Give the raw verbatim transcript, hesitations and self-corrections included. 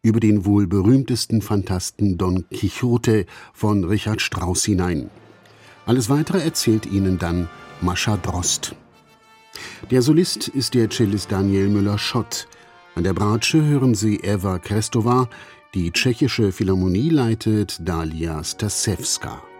über den wohl berühmtesten Phantasten Don Quixote von Richard Strauss hinein. Alles Weitere erzählt Ihnen dann Mascha Drost. Der Solist ist der Cellist Daniel Müller-Schott. An der Bratsche hören Sie Eva Krestová, die tschechische Philharmonie leitet Dalia Stasewska.